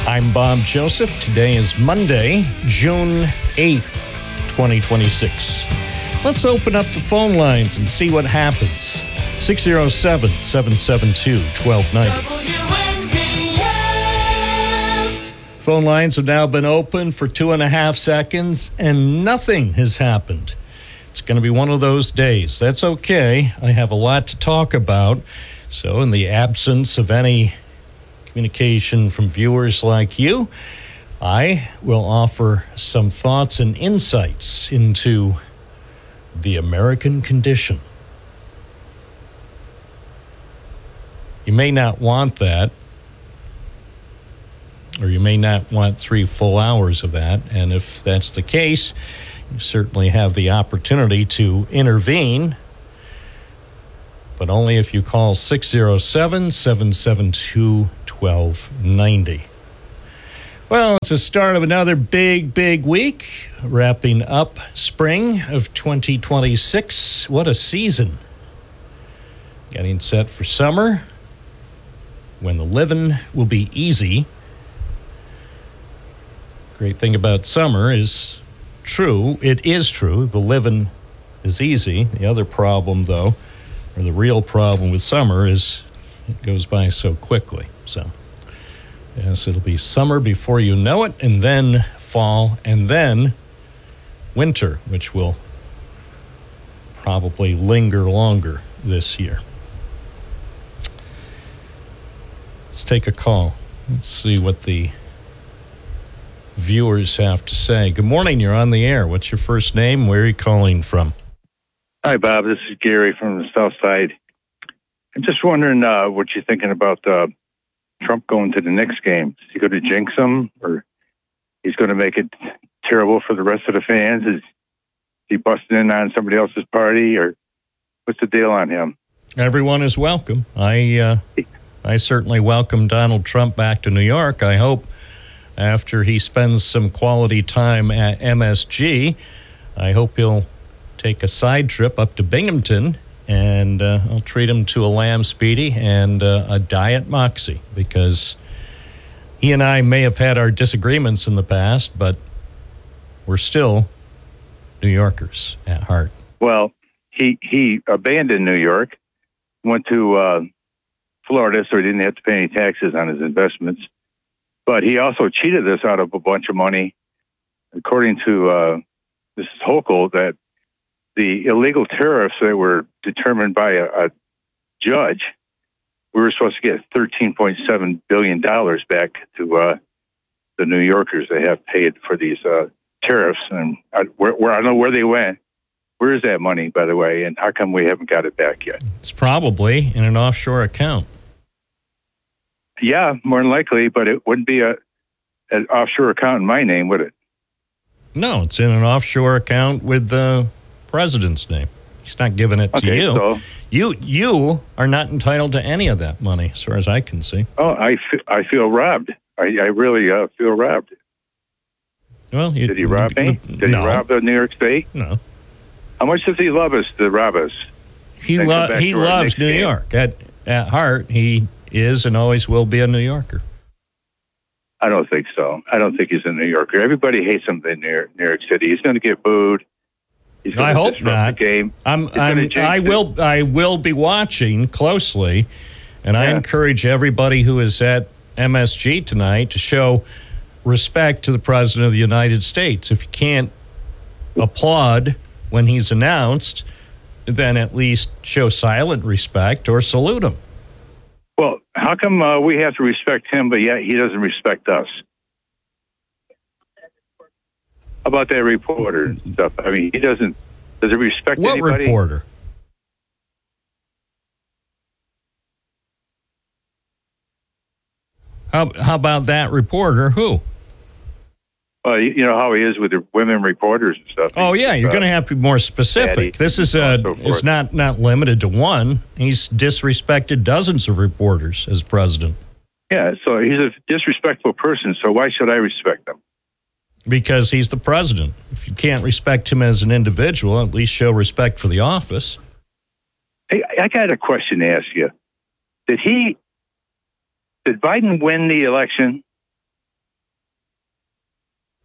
I'm Bob Joseph. Today is Monday, June 8th, 2026. Let's open up the phone lines and see what happens. 607-772-1290. Phone lines have now been open for 2.5 seconds, and nothing has happened. It's going to be one of those days. That's okay. I have a lot to talk about. So in the absence of any communication from viewers like you, I will offer some thoughts and insights into the American condition. You may not want that, or you may not want 3 full hours of that, and if that's the case, you certainly have the opportunity to intervene, but only if you call 607-772-1290. Well, it's the start of another big week, wrapping up spring of 2026. What a season. Getting set for summer, when the living will be easy. Great thing about summer is it is true, the living is easy. The other problem, though, or the real problem with summer is it goes by so quickly. So, yes, it'll be summer before you know it, and then fall, and then winter, which will probably linger longer this year. Let's take a call. Let's see what the viewers have to say. Good morning, you're on the air. What's your first name? Where are you calling from? Hi, Bob. This is Gary from the South Side. I'm just wondering what you're thinking about Trump going to the Knicks game. Is he going to jinx them, or he's going to make it terrible for the rest of the fans? Is he busting in on somebody else's party, or what's the deal on him? Everyone is welcome. I certainly welcome Donald Trump back to New York. I hope after he spends some quality time at MSG, I hope he'll take a side trip up to Binghamton, and I'll treat him to a lamb speedy and a diet moxie, because he and I may have had our disagreements in the past, but we're still New Yorkers at heart. Well, he abandoned New York, went to Florida, so he didn't have to pay any taxes on his investments. But he also cheated us out of a bunch of money, according to Mrs. Hochul, that the illegal tariffs that were determined by a judge, we were supposed to get $13.7 billion back to the New Yorkers. They have paid for these tariffs, and I don't know where they went. Where is that money, by the way, and how come we haven't got it back yet? It's probably in an offshore account. Yeah, more than likely, but it wouldn't be an offshore account in my name, would it? No, it's in an offshore account with the president's name. He's not giving it to you. So, you are not entitled to any of that money, as far as I can see. Oh, I feel robbed. I really feel robbed. Well, did he rob me? Did he rob the New York State? No. How much does he love us to rob us? He loves New York. At heart, he is and always will be a New Yorker. I don't think so. I don't think he's a New Yorker. Everybody hates him in New York City. He's going to get booed. I hope not. The game. I will be watching closely, and I encourage everybody who is at MSG tonight to show respect to the President of the United States. If you can't applaud when he's announced, then at least show silent respect or salute him. Well, how come we have to respect him, but yet he doesn't respect us? How about that reporter and stuff? I mean, he doesn't. Does he respect anybody? What reporter? How about that reporter? Who? You know how he is with the women reporters and stuff. Oh, yeah, you're going to have to be more specific. This is it's not limited to one. He's disrespected dozens of reporters as president. Yeah, so he's a disrespectful person, so why should I respect him? Because he's the president. If you can't respect him as an individual, at least show respect for the office. Hey, I got a question to ask you. Did Biden win the election?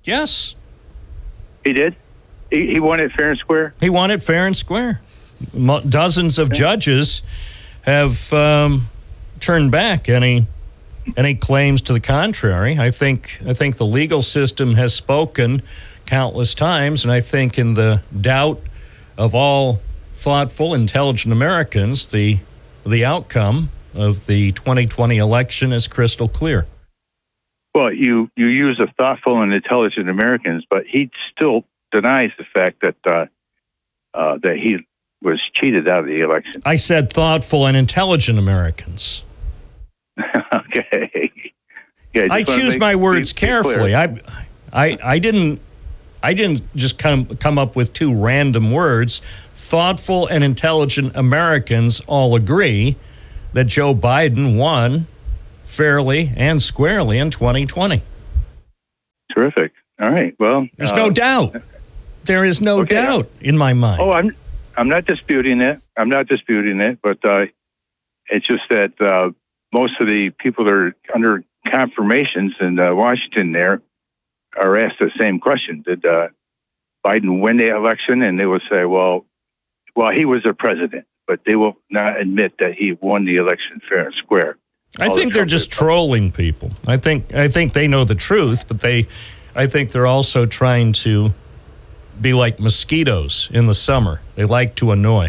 Yes. He did? He won it fair and square? He won it fair and square. Dozens of judges have turned back any claims to the contrary. I think the legal system has spoken countless times, and I think in the doubt of all thoughtful, intelligent Americans, the outcome of the 2020 election is crystal clear. Well, you use of thoughtful and intelligent Americans, but he still denies the fact that he was cheated out of the election. I said thoughtful and intelligent Americans. Okay. Yeah, I choose my words carefully. I didn't just come up with two random words. Thoughtful and intelligent Americans all agree that Joe Biden won fairly and squarely in 2020. Terrific. All right. Well, there's no doubt. There is no doubt in my mind. Oh, I'm not disputing it. But it's just that most of the people that are under confirmations in Washington there are asked the same question. Did Biden win the election? And they will say, well, he was the president, but they will not admit that he won the election fair and square. I think they're just trolling people. I think they know the truth, but I think they're also trying to be like mosquitoes in the summer. They like to annoy.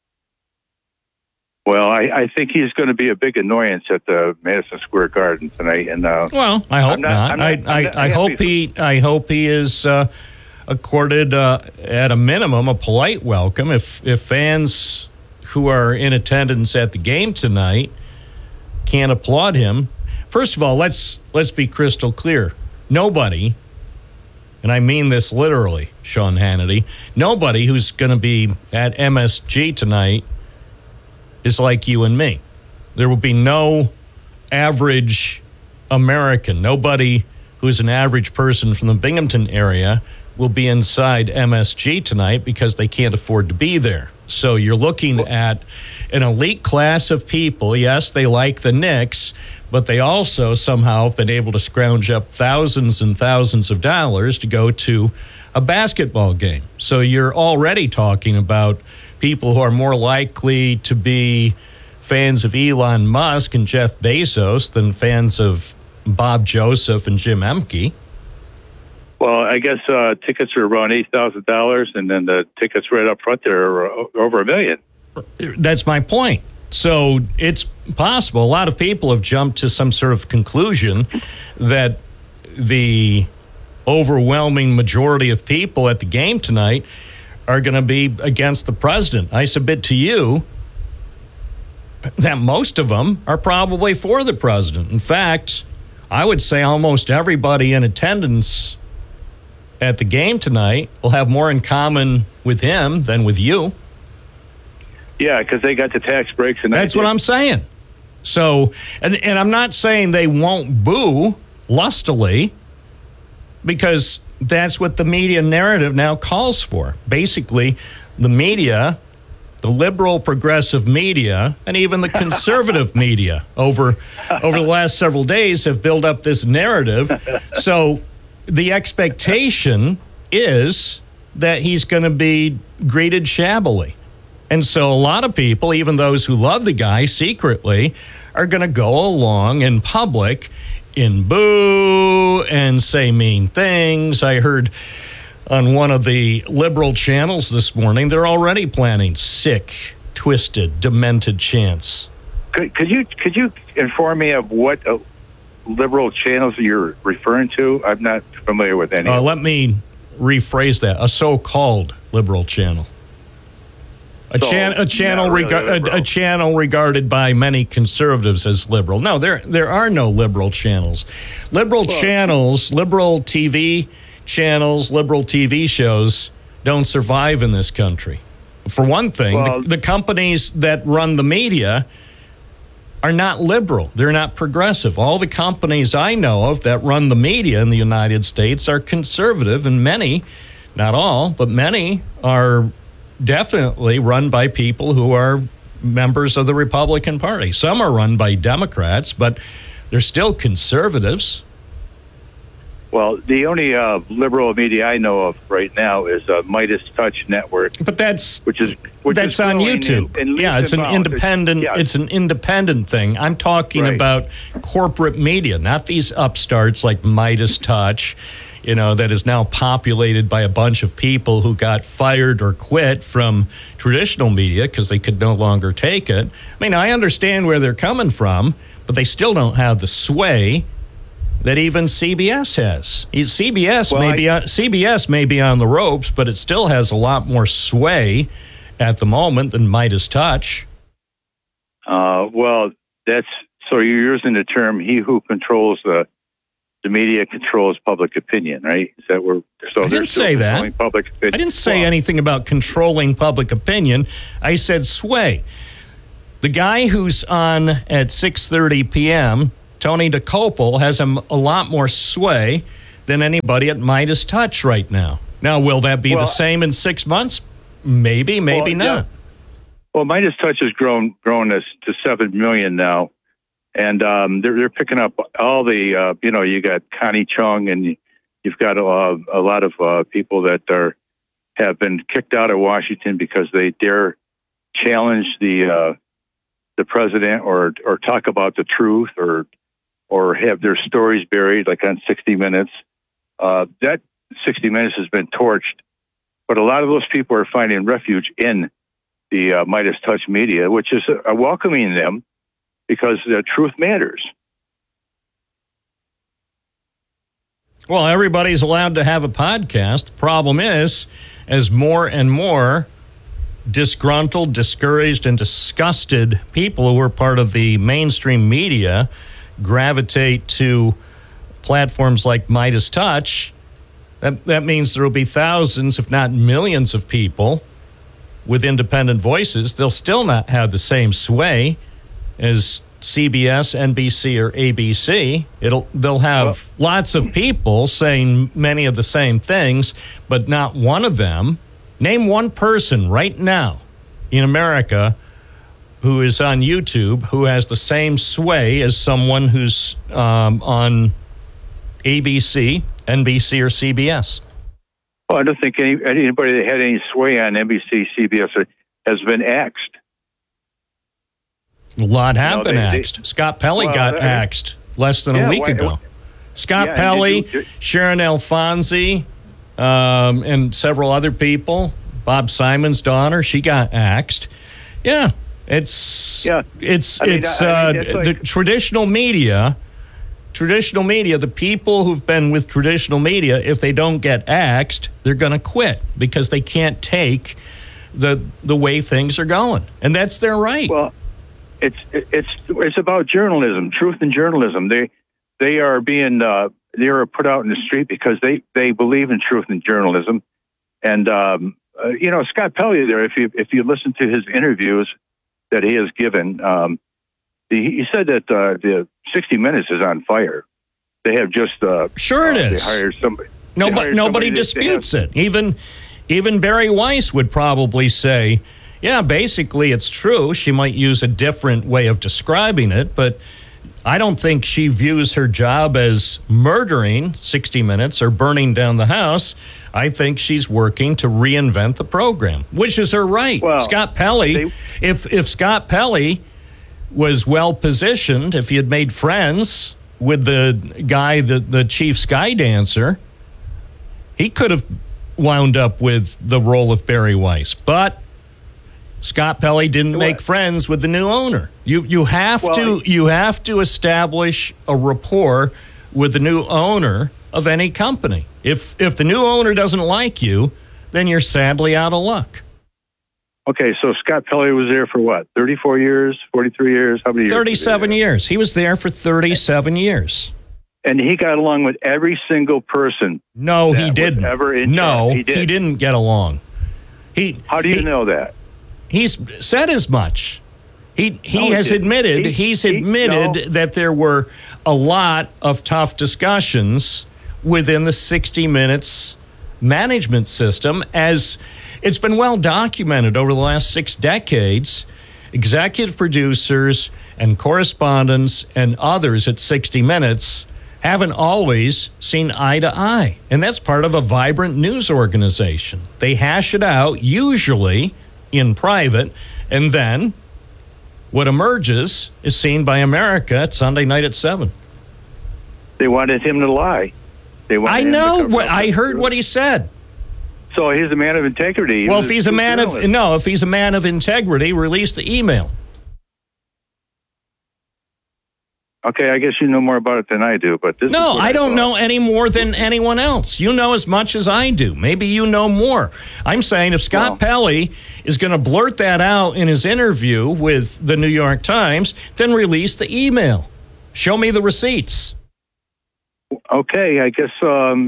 Well, I think he's going to be a big annoyance at the Madison Square Garden tonight. And well, I hope not. I hope he is accorded at a minimum a polite welcome. If fans who are in attendance at the game tonight can't applaud him, first of all, let's be crystal clear. Nobody, and I mean this literally, Sean Hannity, nobody who's going to be at MSG tonight is like you and me. There will be no average American. Nobody who's an average person from the Binghamton area will be inside MSG tonight because they can't afford to be there. So you're looking at an elite class of people. Yes, they like the Knicks, but they also somehow have been able to scrounge up thousands and thousands of dollars to go to a basketball game. So you're already talking about people who are more likely to be fans of Elon Musk and Jeff Bezos than fans of Bob Joseph and Jim Emke. Well, I guess tickets are around $8,000, and then the tickets right up front there are over $1 million. That's my point. So it's possible. A lot of people have jumped to some sort of conclusion that the overwhelming majority of people at the game tonight are going to be against the president. I submit to you that most of them are probably for the president. In fact, I would say almost everybody in attendance at the game tonight will have more in common with him than with you. Yeah, because they got the tax breaks. And that's what I'm saying. So, and I'm not saying they won't boo lustily, because that's what the media narrative now calls for. Basically, the media, the liberal progressive media, and even the conservative media over the last several days have built up this narrative. So the expectation is that he's going to be greeted shabbily. And so a lot of people, even those who love the guy secretly, are going to go along in public in boo and say mean things. I heard on one of the liberal channels this morning, they're already planning sick, twisted, demented chants. Could you inform me of what liberal channels you're referring to? I'm not familiar with any. Let me rephrase that. A so-called liberal channel. A channel regarded by many conservatives as liberal. No, there are no liberal channels. Liberal TV channels, liberal TV shows don't survive in this country. For one thing, the companies that run the media are not liberal. They're not progressive. All the companies I know of that run the media in the United States are conservative, and many, not all, but many are definitely run by people who are members of the Republican Party. Some are run by Democrats, but they're still conservatives. Well, the only liberal media I know of right now is Midas Touch Network. But that's which is on YouTube. It's an independent. It's an independent thing. I'm talking about corporate media, not these upstarts like Midas Touch. That is now populated by a bunch of people who got fired or quit from traditional media because they could no longer take it. I mean, I understand where they're coming from, but they still don't have the sway that even CBS has. CBS may be on the ropes, but it still has a lot more sway at the moment than Midas Touch. Well, that's so you're using the term "he who controls the media controls public opinion," right? Is that where? So I didn't say that. Public opinion. I didn't say anything about controlling public opinion. I said sway. The guy who's on at 6:30 p.m., Tony DeCopel, has a lot more sway than anybody at Midas Touch right now. Now, will that be the same in 6 months? Maybe not. Yeah. Well, Midas Touch has grown to 7 million now, and they're picking up all the you got Connie Chung, and you've got a lot of people that have been kicked out of Washington because they dare challenge the president or talk about the truth or have their stories buried, like on 60 Minutes. That 60 Minutes has been torched, but a lot of those people are finding refuge in the Midas Touch media, which is welcoming them because the truth matters. Well, everybody's allowed to have a podcast. The problem is, as more and more disgruntled, discouraged, and disgusted people who are part of the mainstream media gravitate to platforms like Midas Touch, that means there will be thousands, if not millions, of people with independent voices. They'll still not have the same sway as CBS, NBC, or ABC. They'll have lots of people saying many of the same things, but not one of them. Name one person right now in America who is on YouTube who has the same sway as someone who's on ABC, NBC, or CBS. Well, I don't think anybody that had any sway on NBC, CBS has been axed. A lot have been axed. Scott Pelley got axed less than a week ago. Scott Pelley, Sharon Alfonsi, and several other people. Bob Simon's daughter, she got axed. Yeah, it's the traditional media. Traditional media, the people who've been with traditional media, if they don't get axed, they're going to quit because they can't take the way things are going, and that's their right. Well, it's about journalism, truth in journalism. They are being they are put out in the street because they believe in truth in journalism, and Scott Pelley there. If you listen to his interviews that he has given, he said that the 60 Minutes is on fire. They have just sure it is. They hired somebody. Nobody disputes it. Even Barry Weiss would probably say, yeah, basically it's true. She might use a different way of describing it, but I don't think she views her job as murdering 60 Minutes or burning down the house. I think she's working to reinvent the program, which is her right. Well, Scott Pelley, if Scott Pelley was well positioned, if he had made friends with the guy, the chief sky dancer, he could have wound up with the role of Barry Weiss. But Scott Pelley didn't make friends with the new owner. You have to establish a rapport with the new owner of any company. If the new owner doesn't like you, then you're sadly out of luck. Okay, so Scott Pelley was there for what, 34 years, 43 years? How many years? 37 years. He was there for 37 years. And he got along with every single person. No, he didn't. He didn't get along. How do you know that? He's said as much. He's admitted that there were a lot of tough discussions within the 60 Minutes management system, as it's been well documented over the last 6 decades. Executive producers and correspondents and others at 60 Minutes haven't always seen eye to eye. And that's part of a vibrant news organization. They hash it out, usually in private, and then what emerges is seen by America at Sunday night at 7. They wanted him to lie. I know. I heard what he said. So he's a man of integrity. Well, if he's a man of integrity, release the email. Okay, I guess you know more about it than I do, but No, I don't know any more than anyone else. You know as much as I do. Maybe you know more. I'm saying if Scott Pelley is going to blurt that out in his interview with the New York Times, then release the email. Show me the receipts. Okay, I guess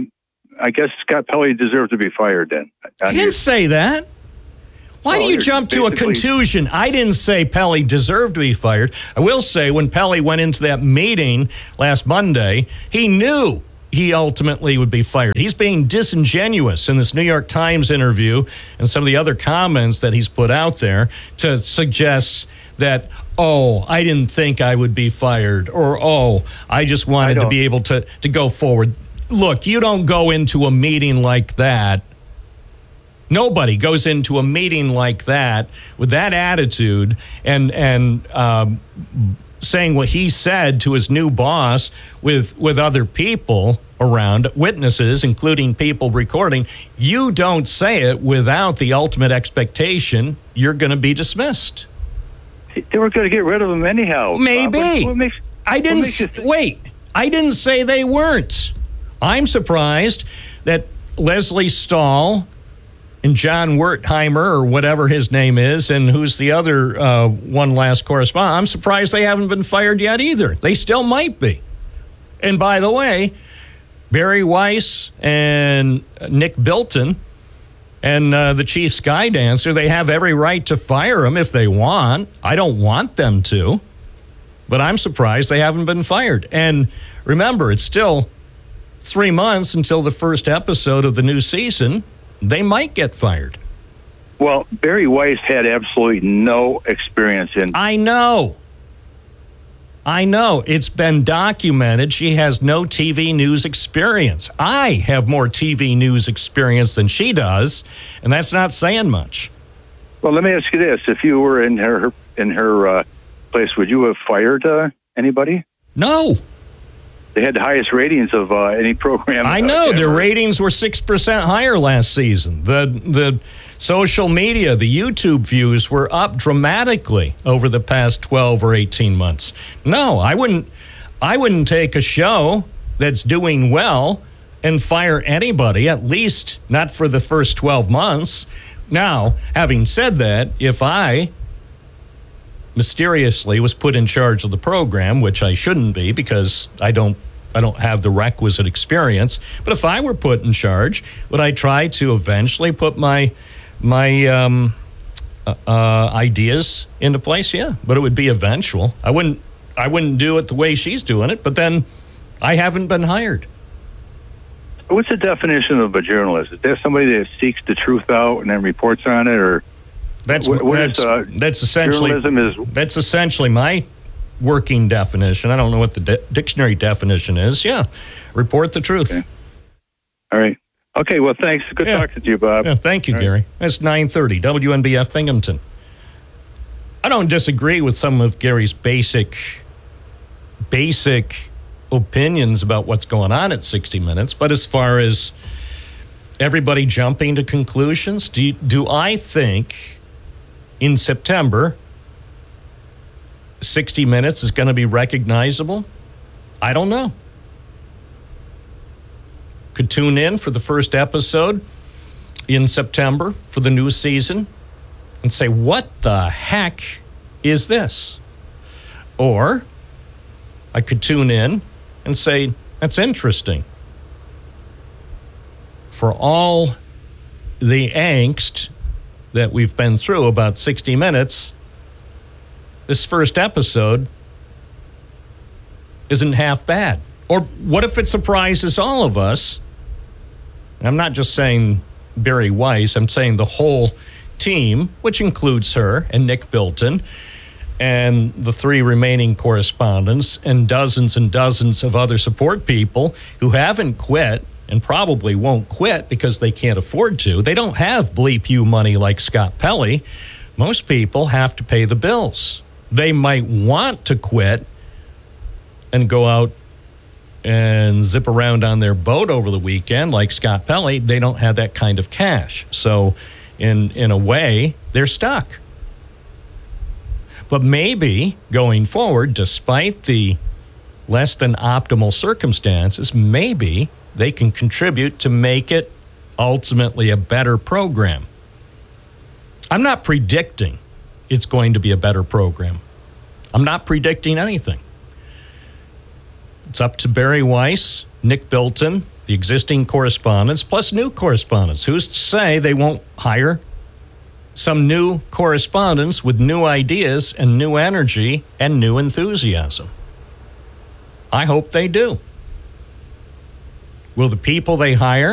Scott Pelley deserves to be fired then. I didn't say that. Why do you jump to a conclusion? I didn't say Pelley deserved to be fired. I will say when Pelley went into that meeting last Monday, he knew he ultimately would be fired. He's being disingenuous in this New York Times interview and some of the other comments that he's put out there to suggest that, I didn't think I would be fired, or, I just wanted to be able to go forward. Look, you don't go into a meeting like that. Nobody goes into a meeting like that with that attitude and saying what he said to his new boss with other people around, witnesses, including people recording. You don't say it without the ultimate expectation you're going to be dismissed. They were going to get rid of him anyhow. Maybe. I didn't say they weren't. I'm surprised that Leslie Stahl and John Wertheimer, or whatever his name is, and who's the other one last correspondent, I'm surprised they haven't been fired yet either. They still might be. And by the way, Barry Weiss and Nick Bilton and the chief sky dancer, they have every right to fire him if they want. I don't want them to, but I'm surprised they haven't been fired. And remember, it's still 3 months until the first episode of the new season. They might get fired. Well, Barry Weiss had absolutely no experience in... I know. It's been documented. She has no TV news experience. I have more TV news experience than she does, and that's not saying much. Well, let me ask you this. If you were in her place, would you have fired anybody? No. They had the highest ratings of any program. I know. Their ratings were 6% higher last season. The social media, the YouTube views were up dramatically over the past 12 or 18 months. No, I wouldn't take a show that's doing well and fire anybody, at least not for the first 12 months. Now, having said that, if I mysteriously was put in charge of the program, which I shouldn't be because I don't have the requisite experience. But if I were put in charge, would I try to eventually put my ideas into place? Yeah, but it would be eventual. I wouldn't do it the way she's doing it. But then I haven't been hired. What's the definition of a journalist? Is that somebody that seeks the truth out and then reports on it, or that's essentially my working definition. I don't know what the dictionary definition is. Yeah, report the truth. Okay. All right. Okay, well, thanks. Good talking to you, Bob. Yeah, thank you, All Gary. Right. That's 9:30, WNBF Binghamton. I don't disagree with some of Gary's basic opinions about what's going on at 60 Minutes, but as far as everybody jumping to conclusions, do I think in September 60 Minutes is going to be recognizable? I don't know. Could tune in for the first episode in September for the new season and say, what the heck is this? Or I could tune in and say, that's interesting. For all the angst that we've been through about 60 Minutes, this first episode isn't half bad. Or what if it surprises all of us? I'm not just saying Barry Weiss, I'm saying the whole team, which includes her and Nick Bilton and the 3 remaining correspondents and dozens of other support people who haven't quit and probably won't quit because they can't afford to. They don't have bleep you money like Scott Pelley. Most people have to pay the bills. They might want to quit and go out and zip around on their boat over the weekend like Scott Pelley. They don't have that kind of cash. So in a way, they're stuck. But maybe going forward, despite the less than optimal circumstances, maybe they can contribute to make it ultimately a better program. I'm not predicting it's going to be a better program. I'm not predicting anything. It's up to Barry Weiss, Nick Bilton, the existing correspondents, plus new correspondents. Who's to say they won't hire some new correspondents with new ideas and new energy and new enthusiasm? I hope they do. Will the people they hire